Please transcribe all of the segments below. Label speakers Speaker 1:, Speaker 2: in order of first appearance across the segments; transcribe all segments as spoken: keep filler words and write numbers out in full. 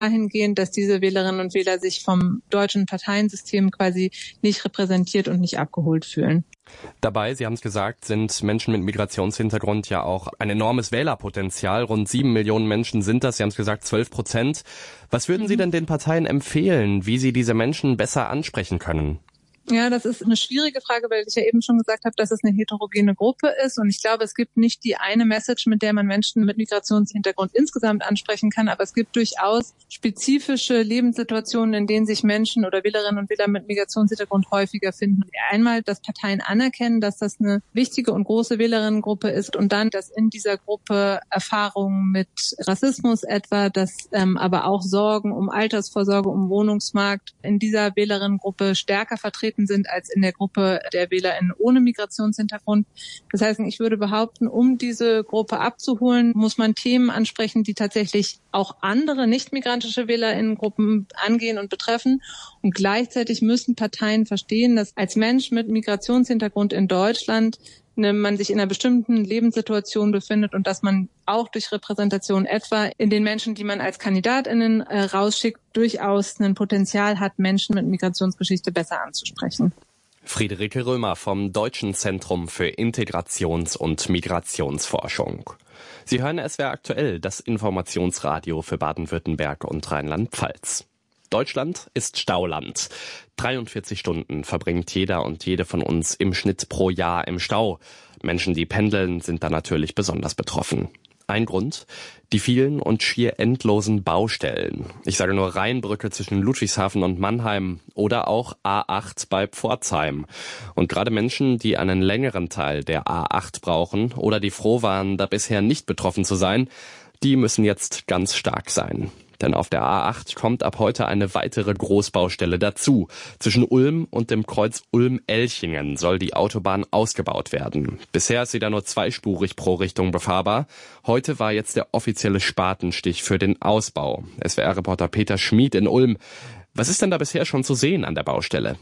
Speaker 1: dahingehend, dass diese Wählerinnen und Wähler sich vom deutschen Parteiensystem quasi nicht repräsentiert und nicht abgeholt fühlen.
Speaker 2: Dabei, Sie haben es gesagt, sind Menschen mit Migrationshintergrund ja auch ein enormes Wählerpotenzial. Rund sieben Millionen Menschen sind das. Sie haben es gesagt, zwölf Prozent. Was würden Sie denn den Parteien empfehlen, wie sie diese Menschen besser ansprechen können?
Speaker 1: Ja, das ist eine schwierige Frage, weil ich ja eben schon gesagt habe, dass es eine heterogene Gruppe ist. Und ich glaube, es gibt nicht die eine Message, mit der man Menschen mit Migrationshintergrund insgesamt ansprechen kann. Aber es gibt durchaus spezifische Lebenssituationen, in denen sich Menschen oder Wählerinnen und Wähler mit Migrationshintergrund häufiger finden. Einmal, dass Parteien anerkennen, dass das eine wichtige und große Wählerinnengruppe ist. Und dann, dass in dieser Gruppe Erfahrungen mit Rassismus etwa, dass ähm, aber auch Sorgen um Altersvorsorge, um Wohnungsmarkt in dieser Wählerinnengruppe stärker vertreten sind als in der Gruppe der WählerInnen ohne Migrationshintergrund. Das heißt, ich würde behaupten, um diese Gruppe abzuholen, muss man Themen ansprechen, die tatsächlich auch andere nicht-migrantische WählerInnengruppen angehen und betreffen. Und gleichzeitig müssen Parteien verstehen, dass als Mensch mit Migrationshintergrund in Deutschland man sich in einer bestimmten Lebenssituation befindet und dass man auch durch Repräsentation etwa in den Menschen, die man als KandidatInnen äh, rausschickt, durchaus ein Potenzial hat, Menschen mit Migrationsgeschichte besser anzusprechen.
Speaker 2: Friederike Römer vom Deutschen Zentrum für Integrations- und Migrationsforschung. Sie hören S W R aktuell, das Informationsradio für Baden-Württemberg und Rheinland-Pfalz. Deutschland ist Stauland. dreiundvierzig Stunden verbringt jeder und jede von uns im Schnitt pro Jahr im Stau. Menschen, die pendeln, sind da natürlich besonders betroffen. Ein Grund? Die vielen und schier endlosen Baustellen. Ich sage nur Rheinbrücke zwischen Ludwigshafen und Mannheim oder auch A acht bei Pforzheim. Und gerade Menschen, die einen längeren Teil der A acht brauchen oder die froh waren, da bisher nicht betroffen zu sein, die müssen jetzt ganz stark sein. Denn auf der A acht kommt ab heute eine weitere Großbaustelle dazu. Zwischen Ulm und dem Kreuz Ulm-Elchingen soll die Autobahn ausgebaut werden. Bisher ist sie da nur zweispurig pro Richtung befahrbar. Heute war jetzt der offizielle Spatenstich für den Ausbau. S W R-Reporter Peter Schmid in Ulm. Was ist denn da bisher schon zu sehen an der Baustelle?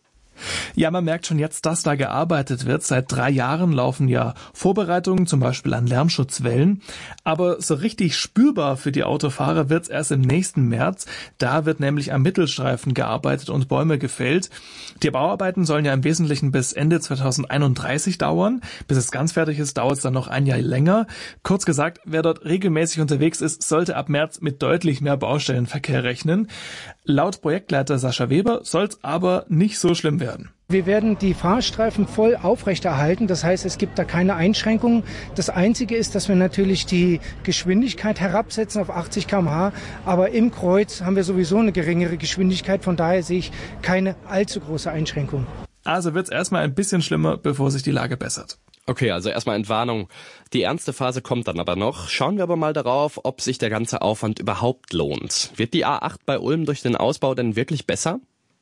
Speaker 3: Ja, man merkt schon jetzt, dass da gearbeitet wird. Seit drei Jahren laufen ja Vorbereitungen, zum Beispiel an Lärmschutzwellen. Aber so richtig spürbar für die Autofahrer wird's erst im nächsten März. Da wird nämlich am Mittelstreifen gearbeitet und Bäume gefällt. Die Bauarbeiten sollen ja im Wesentlichen bis Ende zweitausendeinunddreißig dauern. Bis es ganz fertig ist, dauert es dann noch ein Jahr länger. Kurz gesagt, wer dort regelmäßig unterwegs ist, sollte ab März mit deutlich mehr Baustellenverkehr rechnen. Laut Projektleiter Sascha Weber soll's aber nicht so schlimm werden.
Speaker 4: Wir werden die Fahrstreifen voll aufrechterhalten. Das heißt, es gibt da keine Einschränkungen. Das Einzige ist, dass wir natürlich die Geschwindigkeit herabsetzen auf achtzig Kilometer pro Stunde. Aber im Kreuz haben wir sowieso eine geringere Geschwindigkeit. Von daher sehe ich keine allzu große Einschränkung.
Speaker 3: Also wird's erstmal ein bisschen schlimmer, bevor sich die Lage bessert.
Speaker 2: Okay, also erstmal Entwarnung. Die ernste Phase kommt dann aber noch. Schauen wir aber mal darauf, ob sich der ganze Aufwand überhaupt lohnt. Wird die A acht bei Ulm durch den Ausbau denn wirklich besser?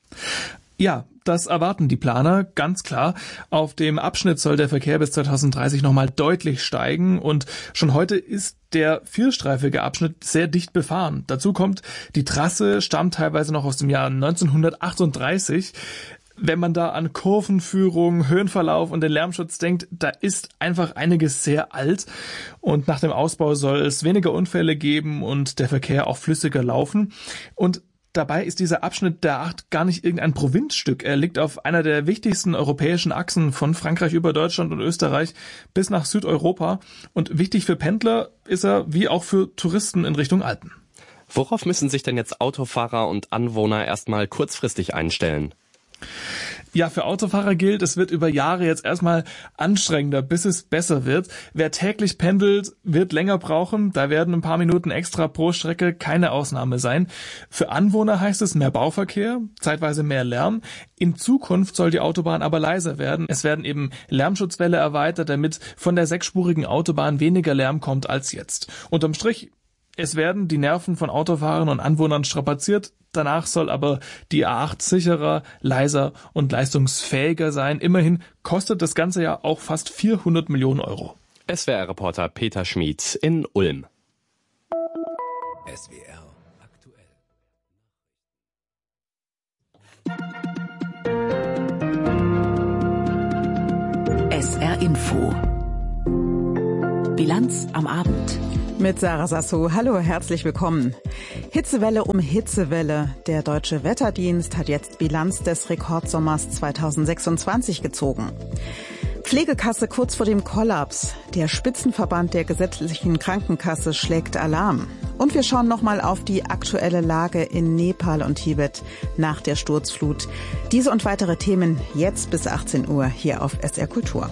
Speaker 3: Ja, das erwarten die Planer, ganz klar. Auf dem Abschnitt soll der Verkehr bis zweitausenddreißig nochmal deutlich steigen und schon heute ist der vierstreifige Abschnitt sehr dicht befahren. Dazu kommt, die Trasse stammt teilweise noch aus dem Jahr neunzehnhundertachtunddreißig. Wenn man da an Kurvenführung, Höhenverlauf und den Lärmschutz denkt, da ist einfach einiges sehr alt. Und nach dem Ausbau soll es weniger Unfälle geben und der Verkehr auch flüssiger laufen. Und dabei ist dieser Abschnitt der A acht gar nicht irgendein Provinzstück. Er liegt auf einer der wichtigsten europäischen Achsen von Frankreich über Deutschland und Österreich bis nach Südeuropa. Und wichtig für Pendler ist er wie auch für Touristen in Richtung Alpen.
Speaker 2: Worauf müssen sich denn jetzt Autofahrer und Anwohner erstmal kurzfristig einstellen?
Speaker 3: Ja, für Autofahrer gilt, es wird über Jahre jetzt erstmal anstrengender, bis es besser wird. Wer täglich pendelt, wird länger brauchen. Da werden ein paar Minuten extra pro Strecke keine Ausnahme sein. Für Anwohner heißt es mehr Bauverkehr, zeitweise mehr Lärm. In Zukunft soll die Autobahn aber leiser werden. Es werden eben Lärmschutzwälle erweitert, damit von der sechsspurigen Autobahn weniger Lärm kommt als jetzt. Unterm Strich, es werden die Nerven von Autofahrern und Anwohnern strapaziert. Danach soll aber die A acht sicherer, leiser und leistungsfähiger sein. Immerhin kostet das Ganze ja auch fast vierhundert Millionen Euro.
Speaker 2: S W R-Reporter Peter Schmid in Ulm.
Speaker 5: S W R aktuell. S R Info. Bilanz am Abend.
Speaker 6: Mit Sarah Sasso. Hallo, herzlich willkommen. Hitzewelle um Hitzewelle. Der Deutsche Wetterdienst hat jetzt Bilanz des Rekordsommers zweitausendsechsundzwanzig gezogen. Pflegekasse kurz vor dem Kollaps. Der Spitzenverband der gesetzlichen Krankenkasse schlägt Alarm. Und wir schauen nochmal auf die aktuelle Lage in Nepal und Tibet nach der Sturzflut. Diese und weitere Themen jetzt bis achtzehn Uhr hier auf S R Kultur.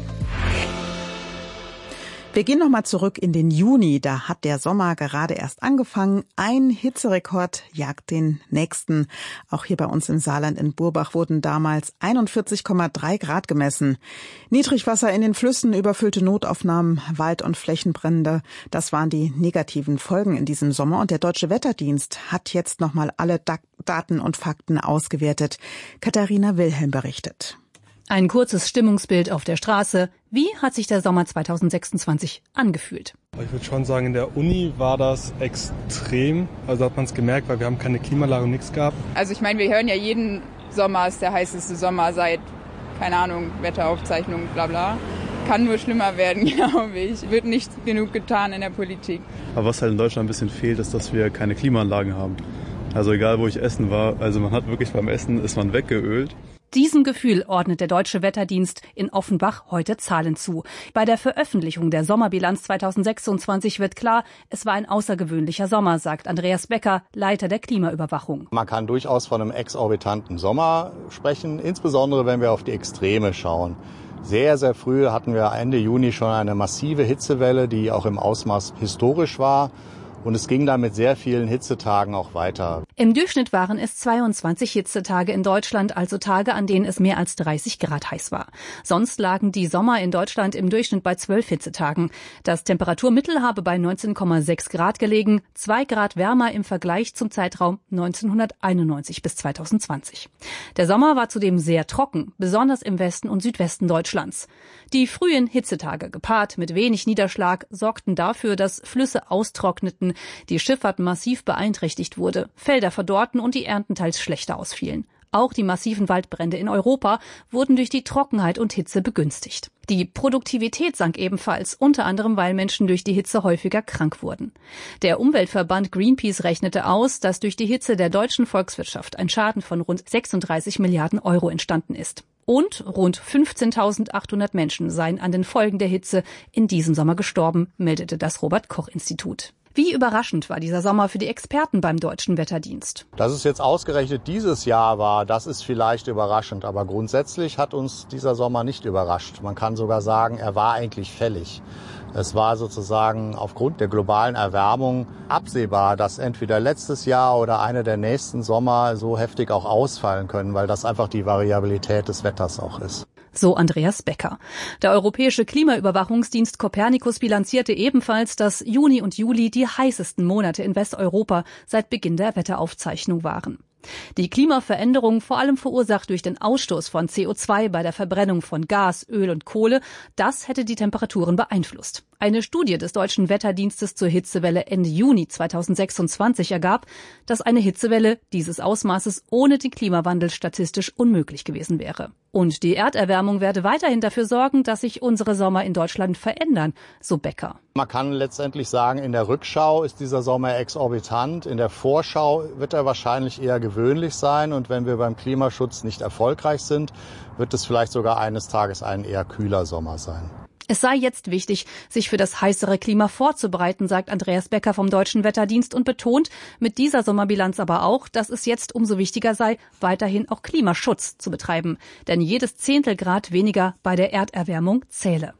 Speaker 6: Wir gehen nochmal zurück in den Juni. Da hat der Sommer gerade erst angefangen. Ein Hitzerekord jagt den nächsten. Auch hier bei uns im Saarland in Burbach wurden damals einundvierzig Komma drei Grad gemessen. Niedrigwasser in den Flüssen, überfüllte Notaufnahmen, Wald- und Flächenbrände. Das waren die negativen Folgen in diesem Sommer. Und der Deutsche Wetterdienst hat jetzt nochmal alle Daten und Fakten ausgewertet. Katharina Wilhelm berichtet.
Speaker 7: Ein kurzes Stimmungsbild auf der Straße. Wie hat sich der Sommer zweitausendsechsundzwanzig angefühlt?
Speaker 8: Ich würde schon sagen, in der Uni war das extrem. Also hat man es gemerkt, weil wir haben keine Klimaanlage und nichts gehabt.
Speaker 9: Also ich meine, wir hören ja jeden Sommer ist der heißeste Sommer seit, keine Ahnung, Wetteraufzeichnung, bla bla. Kann nur schlimmer werden, glaube ich. Wird nicht genug getan in der Politik.
Speaker 10: Aber was halt in Deutschland ein bisschen fehlt, ist, dass wir keine Klimaanlagen haben. Also egal, wo ich essen war, also man hat wirklich beim Essen, ist man weggeölt.
Speaker 7: Diesem Gefühl ordnet der Deutsche Wetterdienst in Offenbach heute Zahlen zu. Bei der Veröffentlichung der Sommerbilanz zweitausendsechsundzwanzig wird klar, es war ein außergewöhnlicher Sommer, sagt Andreas Becker, Leiter der Klimaüberwachung.
Speaker 11: Man kann durchaus von einem exorbitanten Sommer sprechen, insbesondere wenn wir auf die Extreme schauen. Sehr, sehr früh hatten wir Ende Juni schon eine massive Hitzewelle, die auch im Ausmaß historisch war. Und es ging dann mit sehr vielen Hitzetagen auch weiter.
Speaker 7: Im Durchschnitt waren es zweiundzwanzig Hitzetage in Deutschland, also Tage, an denen es mehr als dreißig Grad heiß war. Sonst lagen die Sommer in Deutschland im Durchschnitt bei zwölf Hitzetagen. Das Temperaturmittel habe bei neunzehn Komma sechs Grad gelegen, zwei Grad wärmer im Vergleich zum Zeitraum neunzehnhunderteinundneunzig bis zweitausendzwanzig. Der Sommer war zudem sehr trocken, besonders im Westen und Südwesten Deutschlands. Die frühen Hitzetage, gepaart mit wenig Niederschlag, sorgten dafür, dass Flüsse austrockneten, die Schifffahrt massiv beeinträchtigt wurde, Felder verdorrten und die Ernten teils schlechter ausfielen. Auch die massiven Waldbrände in Europa wurden durch die Trockenheit und Hitze begünstigt. Die Produktivität sank ebenfalls, unter anderem, weil Menschen durch die Hitze häufiger krank wurden. Der Umweltverband Greenpeace rechnete aus, dass durch die Hitze der deutschen Volkswirtschaft ein Schaden von rund sechsunddreißig Milliarden Euro entstanden ist. Und rund fünfzehntausendachthundert Menschen seien an den Folgen der Hitze in diesem Sommer gestorben, meldete das Robert-Koch-Institut. Wie überraschend war dieser Sommer für die Experten beim Deutschen Wetterdienst?
Speaker 11: Dass es jetzt ausgerechnet dieses Jahr war, das ist vielleicht überraschend. Aber grundsätzlich hat uns dieser Sommer nicht überrascht. Man kann sogar sagen, er war eigentlich fällig. Es war sozusagen aufgrund der globalen Erwärmung absehbar, dass entweder letztes Jahr oder einer der nächsten Sommer so heftig auch ausfallen können, weil das einfach die Variabilität des Wetters auch ist.
Speaker 7: So Andreas Becker. Der Europäische Klimaüberwachungsdienst Copernicus bilanzierte ebenfalls, dass Juni und Juli die heißesten Monate in Westeuropa seit Beginn der Wetteraufzeichnung waren. Die Klimaveränderung, vor allem verursacht durch den Ausstoß von C O zwei bei der Verbrennung von Gas, Öl und Kohle, das hätte die Temperaturen beeinflusst. Eine Studie des Deutschen Wetterdienstes zur Hitzewelle Ende Juni zweitausendsechsundzwanzig ergab, dass eine Hitzewelle dieses Ausmaßes ohne den Klimawandel statistisch unmöglich gewesen wäre. Und die Erderwärmung werde weiterhin dafür sorgen, dass sich unsere Sommer in Deutschland verändern, so Becker.
Speaker 11: Man kann letztendlich sagen, in der Rückschau ist dieser Sommer exorbitant. In der Vorschau wird er wahrscheinlich eher gewöhnlich sein. Und wenn wir beim Klimaschutz nicht erfolgreich sind, wird es vielleicht sogar eines Tages ein eher kühler Sommer sein.
Speaker 7: Es sei jetzt wichtig, sich für das heißere Klima vorzubereiten, sagt Andreas Becker vom Deutschen Wetterdienst und betont mit dieser Sommerbilanz aber auch, dass es jetzt umso wichtiger sei, weiterhin auch Klimaschutz zu betreiben. Denn jedes Zehntelgrad weniger bei der Erderwärmung zähle.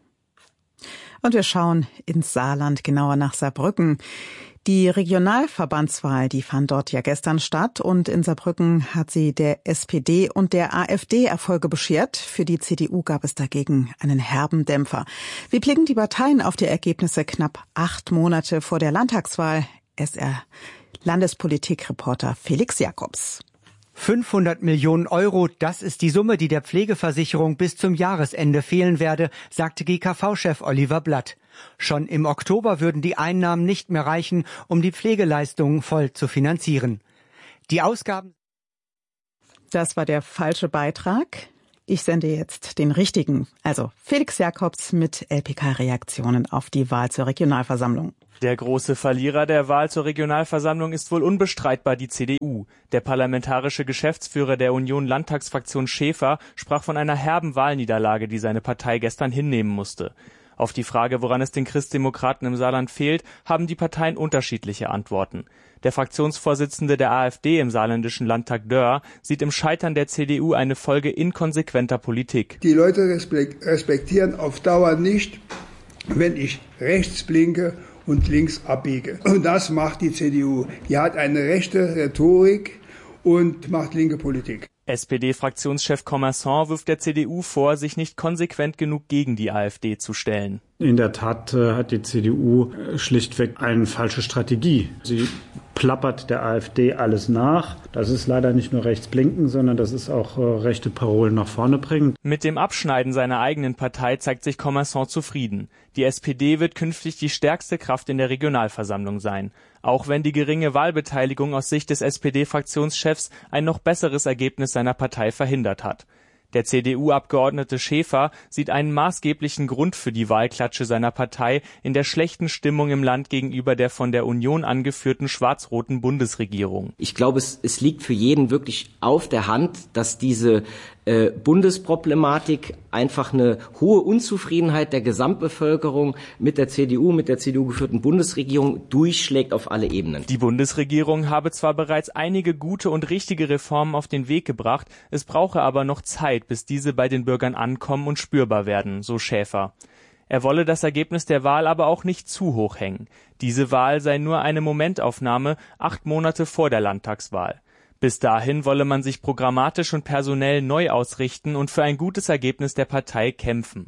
Speaker 6: Und wir schauen ins Saarland, genauer nach Saarbrücken. Die Regionalverbandswahl, die fand dort ja gestern statt und in Saarbrücken hat sie der S P D und der AfD Erfolge beschert. Für die C D U gab es dagegen einen herben Dämpfer. Wie blicken die Parteien auf die Ergebnisse knapp acht Monate vor der Landtagswahl? S R-Landespolitikreporter Felix Jakobs.
Speaker 12: fünfhundert Millionen Euro, das ist die Summe, die der Pflegeversicherung bis zum Jahresende fehlen werde, sagte G K V-Chef Oliver Blatt. Schon im Oktober würden die Einnahmen nicht mehr reichen, um die Pflegeleistungen voll zu finanzieren. Die Ausgaben...
Speaker 6: Das war der falsche Beitrag. Ich sende jetzt den richtigen, also Felix Jakobs mit L P K-Reaktionen auf die Wahl zur Regionalversammlung.
Speaker 13: Der große Verlierer der Wahl zur Regionalversammlung ist wohl unbestreitbar die C D U. Der parlamentarische Geschäftsführer der Union-Landtagsfraktion Schäfer sprach von einer herben Wahlniederlage, die seine Partei gestern hinnehmen musste. Auf die Frage, woran es den Christdemokraten im Saarland fehlt, haben die Parteien unterschiedliche Antworten. Der Fraktionsvorsitzende der AfD im saarländischen Landtag Dörr sieht im Scheitern der C D U eine Folge inkonsequenter Politik.
Speaker 14: Die Leute respektieren auf Dauer nicht, wenn ich rechts blinke und links abbiege. Und das macht die C D U. Die hat eine rechte Rhetorik und macht linke Politik.
Speaker 13: S P D-Fraktionschef Commerçon wirft der C D U vor, sich nicht konsequent genug gegen die AfD zu stellen.
Speaker 15: In der Tat äh, hat die C D U äh, schlichtweg eine falsche Strategie. Sie plappert der AfD alles nach. Das ist leider nicht nur rechts blinken, sondern das ist auch äh, rechte Parolen nach vorne bringen.
Speaker 13: Mit dem Abschneiden seiner eigenen Partei zeigt sich Commerçon zufrieden. Die S P D wird künftig die stärkste Kraft in der Regionalversammlung sein. Auch wenn die geringe Wahlbeteiligung aus Sicht des S P D-Fraktionschefs ein noch besseres Ergebnis seiner Partei verhindert hat. Der C D U-Abgeordnete Schäfer sieht einen maßgeblichen Grund für die Wahlklatsche seiner Partei in der schlechten Stimmung im Land gegenüber der von der Union angeführten schwarz-roten Bundesregierung.
Speaker 16: Ich glaube, es, es liegt für jeden wirklich auf der Hand, dass diese äh, Bundesproblematik einfach eine hohe Unzufriedenheit der Gesamtbevölkerung mit der C D U, mit der C D U geführten Bundesregierung durchschlägt auf alle Ebenen.
Speaker 13: Die Bundesregierung habe zwar bereits einige gute und richtige Reformen auf den Weg gebracht, es brauche aber noch Zeit, bis diese bei den Bürgern ankommen und spürbar werden, so Schäfer. Er wolle das Ergebnis der Wahl aber auch nicht zu hoch hängen. Diese Wahl sei nur eine Momentaufnahme, acht Monate vor der Landtagswahl. Bis dahin wolle man sich programmatisch und personell neu ausrichten und für ein gutes Ergebnis der Partei kämpfen.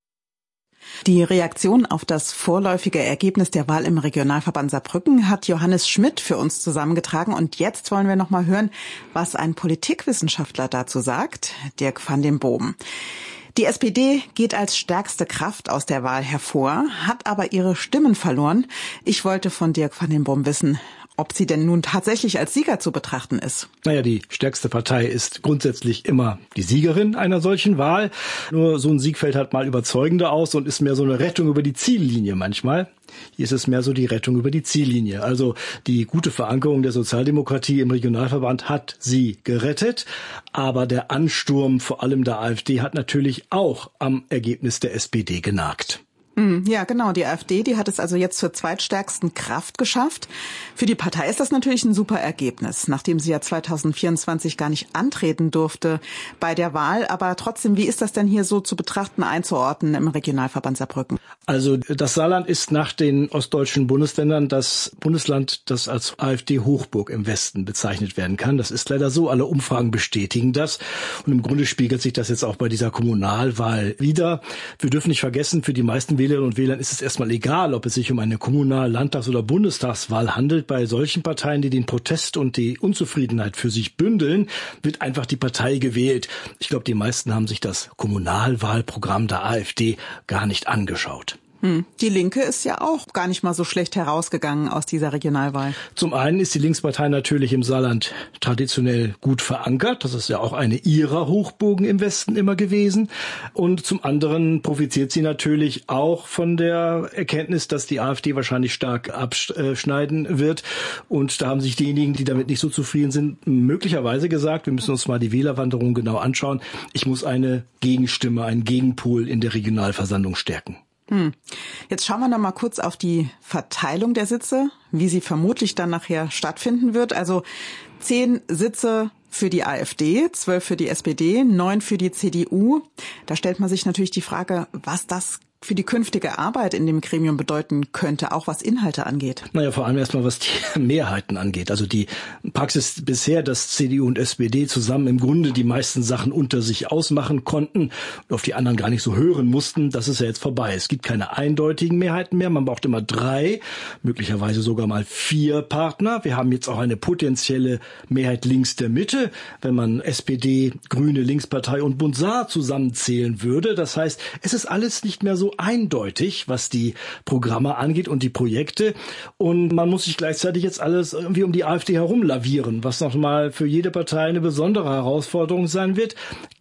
Speaker 6: Die Reaktion auf das vorläufige Ergebnis der Wahl im Regionalverband Saarbrücken hat Johannes Schmidt für uns zusammengetragen. Und jetzt wollen wir noch mal hören, was ein Politikwissenschaftler dazu sagt, Dirk van den Boom. Die S P D geht als stärkste Kraft aus der Wahl hervor, hat aber ihre Stimmen verloren. Ich wollte von Dirk van den Boom wissen, ob sie denn nun tatsächlich als Sieger zu betrachten ist.
Speaker 17: Naja, die stärkste Partei ist grundsätzlich immer die Siegerin einer solchen Wahl. Nur so ein Sieg fällt halt mal überzeugender aus und ist mehr so eine Rettung über die Ziellinie manchmal. Hier ist es mehr so die Rettung über die Ziellinie. Also die gute Verankerung der Sozialdemokratie im Regionalverband hat sie gerettet. Aber der Ansturm vor allem der AfD hat natürlich auch am Ergebnis der S P D genagt.
Speaker 6: Ja, genau. Die AfD, die hat es also jetzt zur zweitstärksten Kraft geschafft. Für die Partei ist das natürlich ein super Ergebnis, nachdem sie ja zweitausendvierundzwanzig gar nicht antreten durfte bei der Wahl. Aber trotzdem, wie ist das denn hier so zu betrachten, einzuordnen im Regionalverband Saarbrücken?
Speaker 17: Also das Saarland ist nach den ostdeutschen Bundesländern das Bundesland, das als AfD-Hochburg im Westen bezeichnet werden kann. Das ist leider so. Alle Umfragen bestätigen das. Und im Grunde spiegelt sich das jetzt auch bei dieser Kommunalwahl wider. Wir dürfen nicht vergessen, für die meisten Wählerinnen und Wählern ist es erstmal egal, ob es sich um eine Kommunal-, Landtags- oder Bundestagswahl handelt. Bei solchen Parteien, die den Protest und die Unzufriedenheit für sich bündeln, wird einfach die Partei gewählt. Ich glaube, die meisten haben sich das Kommunalwahlprogramm der AfD gar nicht angeschaut.
Speaker 6: Die Linke ist ja auch gar nicht mal so schlecht herausgegangen aus dieser Regionalwahl.
Speaker 17: Zum einen ist die Linkspartei natürlich im Saarland traditionell gut verankert. Das ist ja auch eine ihrer Hochburgen im Westen immer gewesen. Und zum anderen profitiert sie natürlich auch von der Erkenntnis, dass die AfD wahrscheinlich stark abschneiden wird. Und da haben sich diejenigen, die damit nicht so zufrieden sind, möglicherweise gesagt, wir müssen uns mal die Wählerwanderung genau anschauen. Ich muss eine Gegenstimme, einen Gegenpol in der Regionalversammlung stärken.
Speaker 6: Hm. Jetzt schauen wir noch mal kurz auf die Verteilung der Sitze, wie sie vermutlich dann nachher stattfinden wird. Also zehn Sitze für die AfD, zwölf für die S P D, neun für die C D U. Da stellt man sich natürlich die Frage, was das für die künftige Arbeit in dem Gremium bedeuten könnte, auch was Inhalte angeht.
Speaker 17: Naja, vor allem erstmal, was die Mehrheiten angeht. Also die Praxis bisher, dass C D U und S P D zusammen im Grunde die meisten Sachen unter sich ausmachen konnten und auf die anderen gar nicht so hören mussten, das ist ja jetzt vorbei. Es gibt keine eindeutigen Mehrheiten mehr. Man braucht immer drei, möglicherweise sogar mal vier Partner. Wir haben jetzt auch eine potenzielle Mehrheit links der Mitte, wenn man S P D, Grüne, Linkspartei und Bund Saar zusammenzählen würde. Das heißt, es ist alles nicht mehr so eindeutig, was die Programme angeht und die Projekte. Und man muss sich gleichzeitig jetzt alles irgendwie um die AfD herum lavieren, was nochmal für jede Partei eine besondere Herausforderung sein wird.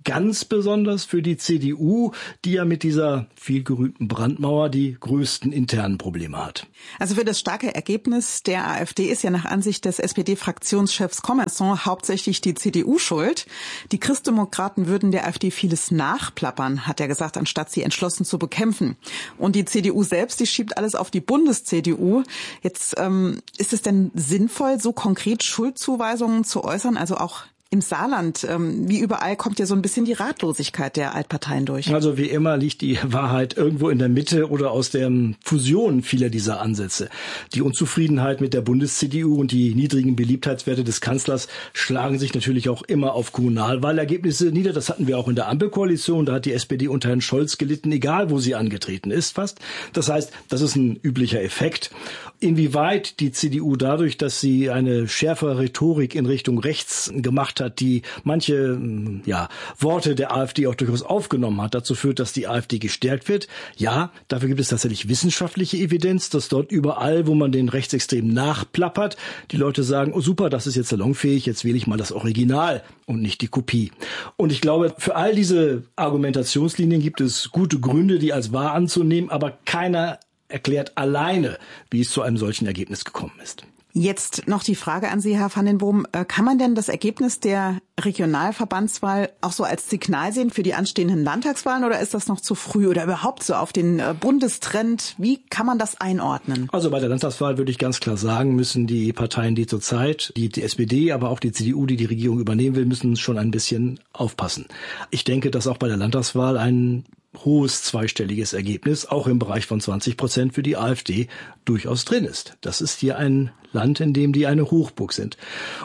Speaker 17: Ganz besonders für die C D U, die ja mit dieser vielgerühmten Brandmauer die größten internen Probleme hat.
Speaker 6: Also für das starke Ergebnis der AfD ist ja nach Ansicht des S P D-Fraktionschefs Commerson hauptsächlich die C D U schuld. Die Christdemokraten würden der AfD vieles nachplappern, hat er gesagt, anstatt sie entschlossen zu bekämpfen. Und die C D U selbst, die schiebt alles auf die Bundes-C D U. Jetzt ähm, ist es denn sinnvoll, so konkret Schuldzuweisungen zu äußern, also auch im Saarland, ähm, wie überall, kommt ja so ein bisschen die Ratlosigkeit der Altparteien durch.
Speaker 17: Also wie immer liegt die Wahrheit irgendwo in der Mitte oder aus der Fusion vieler dieser Ansätze. Die Unzufriedenheit mit der Bundes-C D U und die niedrigen Beliebtheitswerte des Kanzlers schlagen sich natürlich auch immer auf Kommunalwahlergebnisse nieder. Das hatten wir auch in der Ampelkoalition. Da hat die S P D unter Herrn Scholz gelitten, egal wo sie angetreten ist fast. Das heißt, das ist ein üblicher Effekt. Inwieweit die C D U dadurch, dass sie eine schärfere Rhetorik in Richtung rechts gemacht hat, die manche ja, Worte der AfD auch durchaus aufgenommen hat, dazu führt, dass die AfD gestärkt wird. Ja, dafür gibt es tatsächlich wissenschaftliche Evidenz, dass dort überall, wo man den Rechtsextremen nachplappert, die Leute sagen, oh super, das ist jetzt salonfähig, jetzt wähle ich mal das Original und nicht die Kopie. Und ich glaube, für all diese Argumentationslinien gibt es gute Gründe, die als wahr anzunehmen, aber keiner erklärt alleine, wie es zu einem solchen Ergebnis gekommen ist.
Speaker 6: Jetzt noch die Frage an Sie, Herr van den Boom. Kann man denn das Ergebnis der Regionalverbandswahl auch so als Signal sehen für die anstehenden Landtagswahlen oder ist das noch zu früh oder überhaupt so auf den Bundestrend? Wie kann man das einordnen?
Speaker 17: Also bei der Landtagswahl würde ich ganz klar sagen, müssen die Parteien, die zurzeit, die, die S P D, aber auch die C D U, die die Regierung übernehmen will, müssen schon ein bisschen aufpassen. Ich denke, dass auch bei der Landtagswahl ein hohes zweistelliges Ergebnis, auch im Bereich von zwanzig Prozent für die AfD durchaus drin ist. Das ist hier ein Land, in dem die eine Hochburg sind.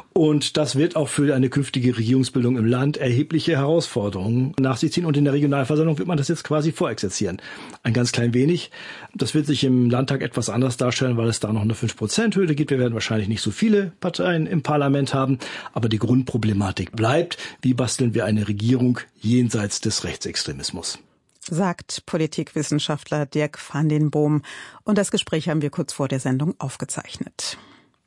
Speaker 17: Und das wird auch für eine künftige Regierungsbildung im Land erhebliche Herausforderungen nach sich ziehen. Und in der Regionalversammlung wird man das jetzt quasi vorexerzieren. Ein ganz klein wenig. Das wird sich im Landtag etwas anders darstellen, weil es da noch eine fünf Prozent Hürde gibt. Wir werden wahrscheinlich nicht so viele Parteien im Parlament haben. Aber die Grundproblematik bleibt. Wie basteln wir eine Regierung jenseits des Rechtsextremismus?
Speaker 6: Sagt Politikwissenschaftler Dirk van den Boom. Und das Gespräch haben wir kurz vor der Sendung aufgezeichnet.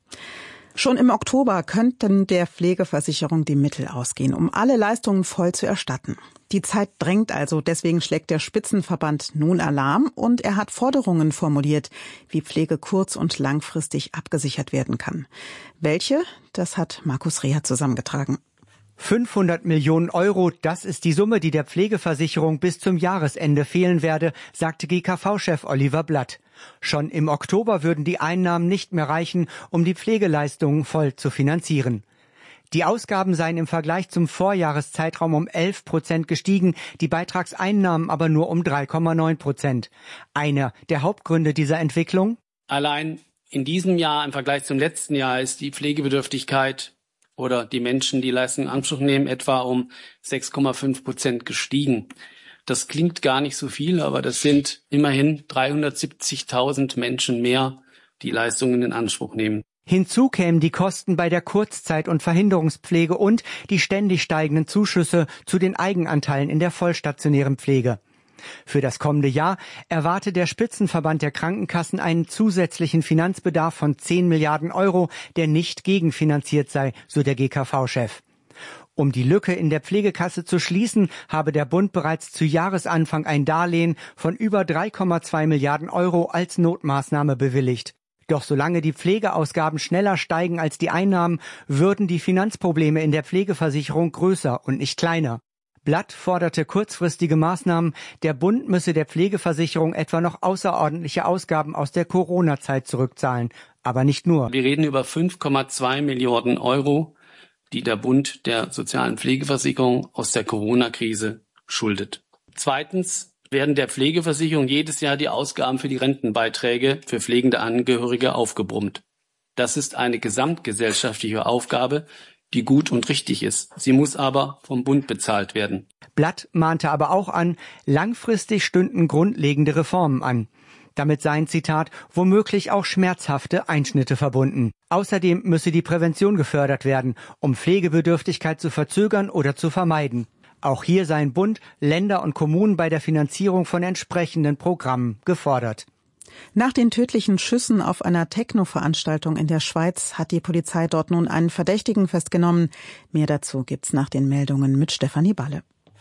Speaker 6: Schon im Oktober könnten der Pflegeversicherung die Mittel ausgehen, um alle Leistungen voll zu erstatten. Die Zeit drängt also, deswegen schlägt der Spitzenverband nun Alarm und er hat Forderungen formuliert, wie Pflege kurz- und langfristig abgesichert werden kann. Welche? Das hat Markus Reher zusammengetragen.
Speaker 12: fünfhundert Millionen Euro, das ist die Summe, die der Pflegeversicherung bis zum Jahresende fehlen werde, sagte G K V-Chef Oliver Blatt. Schon im Oktober würden die Einnahmen nicht mehr reichen, um die Pflegeleistungen voll zu finanzieren. Die Ausgaben seien im Vergleich zum Vorjahreszeitraum um elf Prozent gestiegen, die Beitragseinnahmen aber nur um drei Komma neun Prozent. Einer der Hauptgründe dieser Entwicklung?
Speaker 18: Allein in diesem Jahr im Vergleich zum letzten Jahr ist die Pflegebedürftigkeit oder die Menschen, die Leistungen in Anspruch nehmen, etwa um sechs Komma fünf Prozent gestiegen. Das klingt gar nicht so viel, aber das sind immerhin dreihundertsiebzigtausend Menschen mehr, die Leistungen in Anspruch nehmen.
Speaker 12: Hinzu kämen die Kosten bei der Kurzzeit- und Verhinderungspflege und die ständig steigenden Zuschüsse zu den Eigenanteilen in der vollstationären Pflege. Für das kommende Jahr erwarte der Spitzenverband der Krankenkassen einen zusätzlichen Finanzbedarf von zehn Milliarden Euro, der nicht gegenfinanziert sei, so der G K V-Chef. Um die Lücke in der Pflegekasse zu schließen, habe der Bund bereits zu Jahresanfang ein Darlehen von über drei Komma zwei Milliarden Euro als Notmaßnahme bewilligt. Doch solange die Pflegeausgaben schneller steigen als die Einnahmen, würden die Finanzprobleme in der Pflegeversicherung größer und nicht kleiner. Blatt forderte kurzfristige Maßnahmen. Der Bund müsse der Pflegeversicherung etwa noch außerordentliche Ausgaben aus der Corona-Zeit zurückzahlen. Aber nicht nur.
Speaker 18: Wir reden über fünf Komma zwei Milliarden Euro, die der Bund der sozialen Pflegeversicherung aus der Corona-Krise schuldet. Zweitens werden der Pflegeversicherung jedes Jahr die Ausgaben für die Rentenbeiträge für pflegende Angehörige aufgebrummt. Das ist eine gesamtgesellschaftliche Aufgabe, die gut und richtig ist. Sie muss aber vom Bund bezahlt werden.
Speaker 12: Blatt mahnte aber auch an, langfristig stünden grundlegende Reformen an. Damit seien, Zitat, womöglich auch schmerzhafte Einschnitte verbunden. Außerdem müsse die Prävention gefördert werden, um Pflegebedürftigkeit zu verzögern oder zu vermeiden. Auch hier seien Bund, Länder und Kommunen bei der Finanzierung von entsprechenden Programmen gefordert.
Speaker 6: Nach den tödlichen Schüssen auf einer Techno-Veranstaltung in der Schweiz hat die Polizei dort nun einen Verdächtigen festgenommen. Mehr dazu gibt's nach den Meldungen mit Stefanie Balle.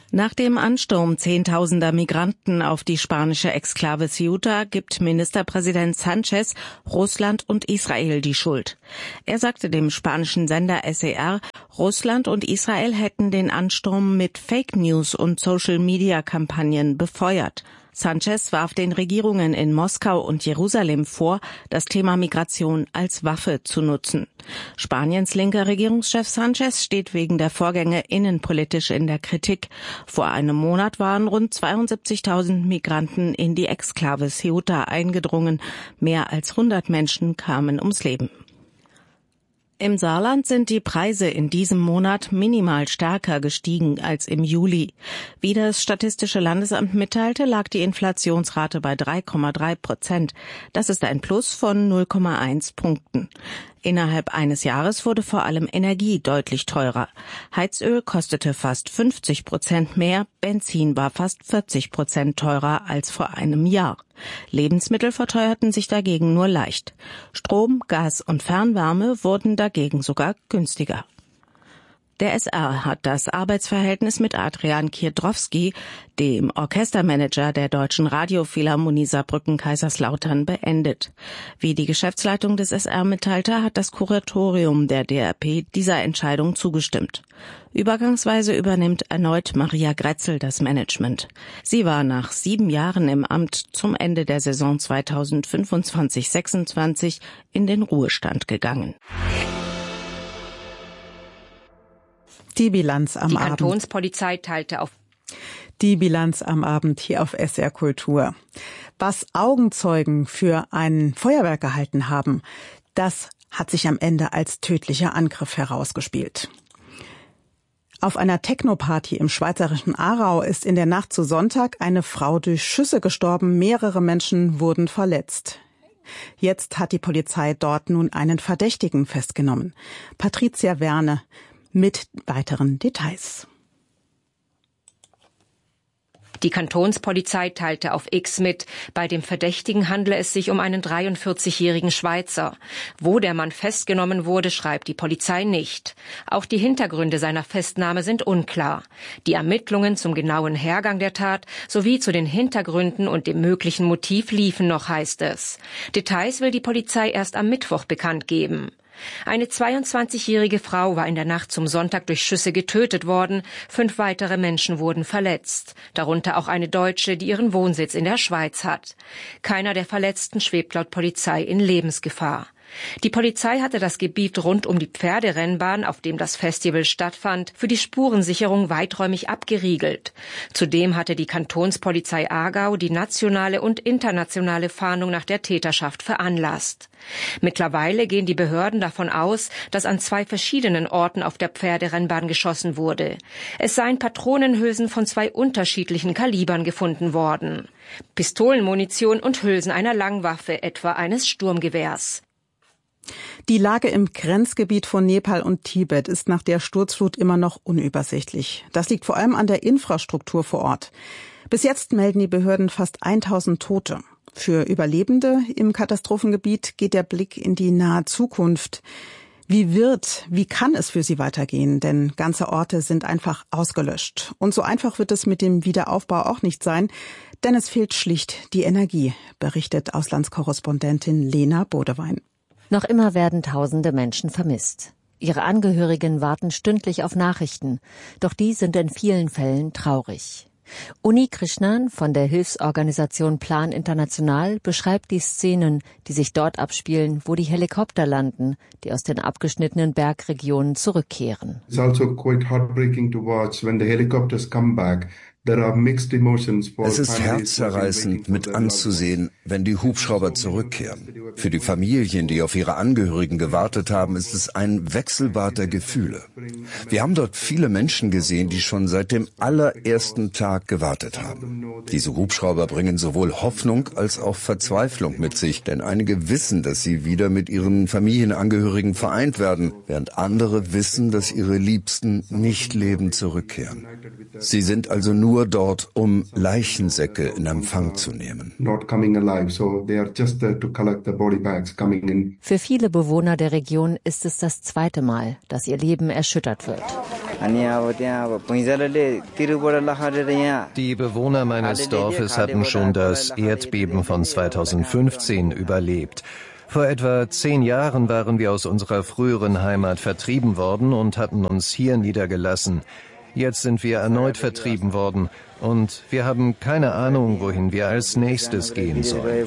Speaker 19: Nach dem Ansturm zehntausender Migranten auf die spanische Exklave Ceuta gibt Ministerpräsident Sánchez Russland und Israel die Schuld. Er sagte dem spanischen Sender S E R, Russland und Israel hätten den Ansturm mit Fake News und Social-Media-Kampagnen befeuert. Sánchez warf den Regierungen in Moskau und Jerusalem vor, das Thema Migration als Waffe zu nutzen. Spaniens linker Regierungschef Sánchez steht wegen der Vorgänge innenpolitisch in der Kritik. Vor einem Monat waren rund zweiundsiebzigtausend Migranten in die Exklave Ceuta eingedrungen. Mehr als hundert Menschen kamen ums Leben. Im Saarland sind die Preise in diesem Monat minimal stärker gestiegen als im Juli. Wie das Statistische Landesamt mitteilte, lag die Inflationsrate bei drei Komma drei Prozent. Das ist ein Plus von null Komma eins Punkten. Innerhalb eines Jahres wurde vor allem Energie deutlich teurer. Heizöl kostete fast fünfzig Prozent mehr, Benzin war fast vierzig Prozent teurer als vor einem Jahr. Lebensmittel verteuerten sich dagegen nur leicht. Strom, Gas und Fernwärme wurden dagegen sogar günstiger. Der S R hat das Arbeitsverhältnis mit Adrian Kiedrowski, dem Orchestermanager der Deutschen Radiophilharmonie Saarbrücken-Kaiserslautern, beendet. Wie die Geschäftsleitung des S R mitteilte, hat das Kuratorium der D R P dieser Entscheidung zugestimmt. Übergangsweise übernimmt erneut Maria Grätzel das Management. Sie war nach sieben Jahren im Amt zum Ende der Saison zweitausendfünfundzwanzig sechsundzwanzig in den Ruhestand gegangen.
Speaker 6: Die Bilanz am
Speaker 20: Die
Speaker 6: Abend.
Speaker 20: Die Kantonspolizei teilte auf.
Speaker 6: Die Bilanz am Abend hier auf S R Kultur. Was Augenzeugen für ein Feuerwerk gehalten haben, das hat sich am Ende als tödlicher Angriff herausgespielt. Auf einer Techno-Party im schweizerischen Aarau ist in der Nacht zu Sonntag eine Frau durch Schüsse gestorben. Mehrere Menschen wurden verletzt. Jetzt hat die Polizei dort nun einen Verdächtigen festgenommen. Patricia Werne mit weiteren Details.
Speaker 20: Die Kantonspolizei teilte auf X mit, bei dem Verdächtigen handle es sich um einen dreiundvierzigjährigen Schweizer. Wo der Mann festgenommen wurde, schreibt die Polizei nicht. Auch die Hintergründe seiner Festnahme sind unklar. Die Ermittlungen zum genauen Hergang der Tat sowie zu den Hintergründen und dem möglichen Motiv liefen noch, heißt es. Details will die Polizei erst am Mittwoch bekannt geben. Eine zweiundzwanzigjährige Frau war in der Nacht zum Sonntag durch Schüsse getötet worden. Fünf weitere Menschen wurden verletzt. Darunter auch eine Deutsche, die ihren Wohnsitz in der Schweiz hat. Keiner der Verletzten schwebt laut Polizei in Lebensgefahr. Die Polizei hatte das Gebiet rund um die Pferderennbahn, auf dem das Festival stattfand, für die Spurensicherung weiträumig abgeriegelt. Zudem hatte die Kantonspolizei Aargau die nationale und internationale Fahndung nach der Täterschaft veranlasst. Mittlerweile gehen die Behörden davon aus, dass an zwei verschiedenen Orten auf der Pferderennbahn geschossen wurde. Es seien Patronenhülsen von zwei unterschiedlichen Kalibern gefunden worden. Pistolenmunition und Hülsen einer Langwaffe, etwa eines Sturmgewehrs.
Speaker 6: Die Lage im Grenzgebiet von Nepal und Tibet ist nach der Sturzflut immer noch unübersichtlich. Das liegt vor allem an der Infrastruktur vor Ort. Bis jetzt melden die Behörden fast tausend Tote. Für Überlebende im Katastrophengebiet geht der Blick in die nahe Zukunft. Wie wird, wie kann es für sie weitergehen? Denn ganze Orte sind einfach ausgelöscht. Und so einfach wird es mit dem Wiederaufbau auch nicht sein, denn es fehlt schlicht die Energie, berichtet Auslandskorrespondentin Lena Bodewein.
Speaker 21: Noch immer werden tausende Menschen vermisst. Ihre Angehörigen warten stündlich auf Nachrichten, doch die sind in vielen Fällen traurig. Uni Krishnan von der Hilfsorganisation Plan International beschreibt die Szenen, die sich dort abspielen, wo die Helikopter landen, die aus den abgeschnittenen Bergregionen zurückkehren.
Speaker 22: It's also quite heartbreaking to watch when the helicopters come back. Es ist herzzerreißend mit anzusehen, wenn die Hubschrauber zurückkehren. Für die Familien, die auf ihre Angehörigen gewartet haben, ist es ein Wechselbad der Gefühle. Wir haben dort viele Menschen gesehen, die schon seit dem allerersten Tag gewartet haben. Diese Hubschrauber bringen sowohl Hoffnung als auch Verzweiflung mit sich, denn einige wissen, dass sie wieder mit ihren Familienangehörigen vereint werden, während andere wissen, dass ihre Liebsten nicht lebend zurückkehren. Sie sind also nur nur dort, um Leichensäcke in Empfang zu nehmen.
Speaker 21: Für viele Bewohner der Region ist es das zweite Mal, dass ihr Leben erschüttert wird.
Speaker 1: Die Bewohner meines Dorfes hatten schon das Erdbeben von zweitausendfünfzehn überlebt. Vor etwa zehn Jahren waren wir aus unserer früheren Heimat vertrieben worden und hatten uns hier niedergelassen. Jetzt sind wir erneut vertrieben worden und wir haben keine Ahnung, wohin wir als nächstes gehen sollen.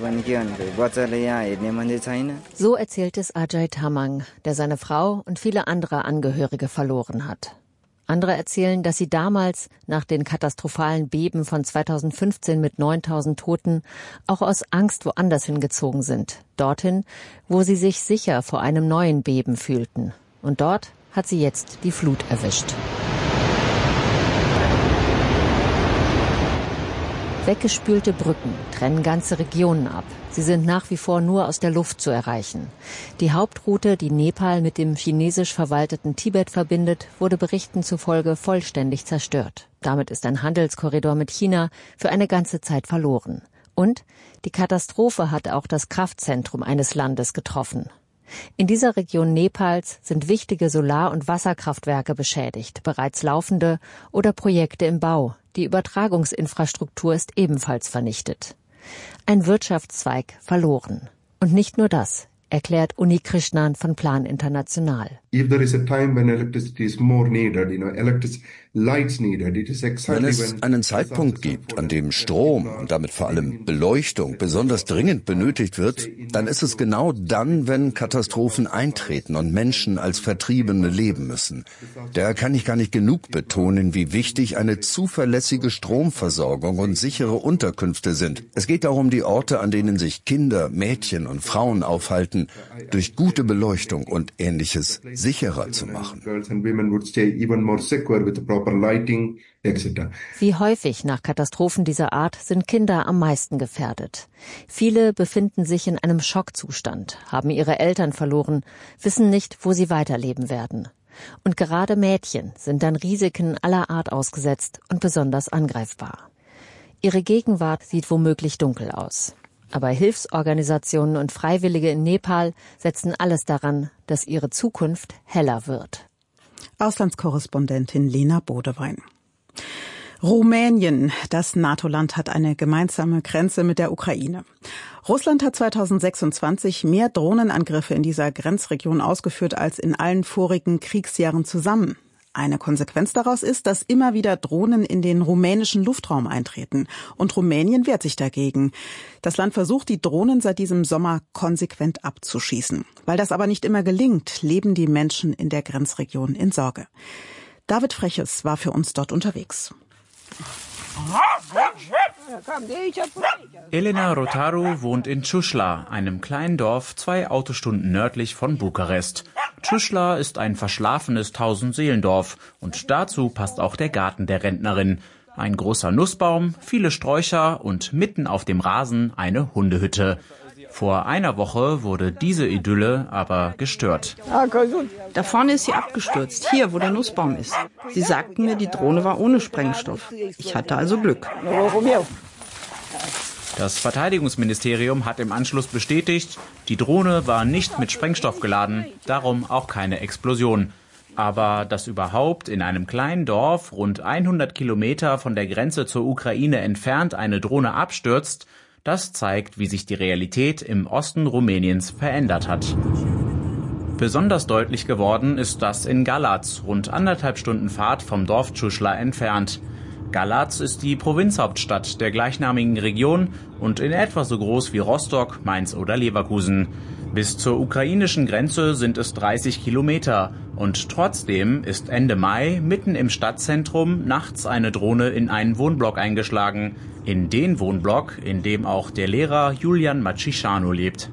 Speaker 21: So erzählt es Ajay Tamang, der seine Frau und viele andere Angehörige verloren hat. Andere erzählen, dass sie damals, nach den katastrophalen Beben von zweitausendfünfzehn mit neuntausend Toten, auch aus Angst woanders hingezogen sind. Dorthin, wo sie sich sicher vor einem neuen Beben fühlten. Und dort hat sie jetzt die Flut erwischt. Weggespülte Brücken trennen ganze Regionen ab. Sie sind nach wie vor nur aus der Luft zu erreichen. Die Hauptroute, die Nepal mit dem chinesisch verwalteten Tibet verbindet, wurde Berichten zufolge vollständig zerstört. Damit ist ein Handelskorridor mit China für eine ganze Zeit verloren. Und die Katastrophe hat auch das Kraftzentrum eines Landes getroffen. In dieser Region Nepals sind wichtige Solar- und Wasserkraftwerke beschädigt, bereits laufende oder Projekte im Bau. Die Übertragungsinfrastruktur ist ebenfalls vernichtet. Ein Wirtschaftszweig verloren. Und nicht nur das, erklärt Uni Krishnan von Plan International.
Speaker 22: Wenn es einen Zeitpunkt gibt, an dem Strom und damit vor allem Beleuchtung besonders dringend benötigt wird, dann ist es genau dann, wenn Katastrophen eintreten und Menschen als Vertriebene leben müssen. Da kann ich gar nicht genug betonen, wie wichtig eine zuverlässige Stromversorgung und sichere Unterkünfte sind. Es geht darum, die Orte, an denen sich Kinder, Mädchen und Frauen aufhalten, durch gute Beleuchtung und Ähnliches sicherer zu machen.
Speaker 21: Wie häufig nach Katastrophen dieser Art sind Kinder am meisten gefährdet. Viele befinden sich in einem Schockzustand, haben ihre Eltern verloren, wissen nicht, wo sie weiterleben werden. Und gerade Mädchen sind dann Risiken aller Art ausgesetzt und besonders angreifbar. Ihre Gegenwart sieht womöglich dunkel aus. Aber Hilfsorganisationen und Freiwillige in Nepal setzen alles daran, dass ihre Zukunft heller wird.
Speaker 6: Auslandskorrespondentin Lena Bodewein. Rumänien, das NATO-Land, hat eine gemeinsame Grenze mit der Ukraine. Russland hat zweitausendsechsundzwanzig mehr Drohnenangriffe in dieser Grenzregion ausgeführt als in allen vorigen Kriegsjahren zusammen. Eine Konsequenz daraus ist, dass immer wieder Drohnen in den rumänischen Luftraum eintreten. Und Rumänien wehrt sich dagegen. Das Land versucht, die Drohnen seit diesem Sommer konsequent abzuschießen. Weil das aber nicht immer gelingt, leben die Menschen in der Grenzregion in Sorge. David Freches war für uns dort unterwegs.
Speaker 4: Elena Rotaru wohnt in Ciușla, einem kleinen Dorf zwei Autostunden nördlich von Bukarest. Ciușla ist ein verschlafenes Tausendseelendorf und dazu passt auch der Garten der Rentnerin. Ein großer Nussbaum, viele Sträucher und mitten auf dem Rasen eine Hundehütte. Vor einer Woche wurde diese Idylle aber gestört.
Speaker 23: Da vorne ist sie abgestürzt, hier, wo der Nussbaum ist. Sie sagten mir, die Drohne war ohne Sprengstoff. Ich hatte also Glück.
Speaker 4: Das Verteidigungsministerium hat im Anschluss bestätigt, die Drohne war nicht mit Sprengstoff geladen, darum auch keine Explosion. Aber dass überhaupt in einem kleinen Dorf rund hundert Kilometer von der Grenze zur Ukraine entfernt eine Drohne abstürzt, das zeigt, wie sich die Realität im Osten Rumäniens verändert hat. Besonders deutlich geworden ist das in Galați, rund anderthalb Stunden Fahrt vom Dorf Ciușla entfernt. Galați ist die Provinzhauptstadt der gleichnamigen Region und in etwa so groß wie Rostock, Mainz oder Leverkusen. Bis zur ukrainischen Grenze sind es dreißig Kilometer. Und trotzdem ist Ende Mai mitten im Stadtzentrum nachts eine Drohne in einen Wohnblock eingeschlagen. In den Wohnblock, in dem auch der Lehrer Julian Macișanu lebt.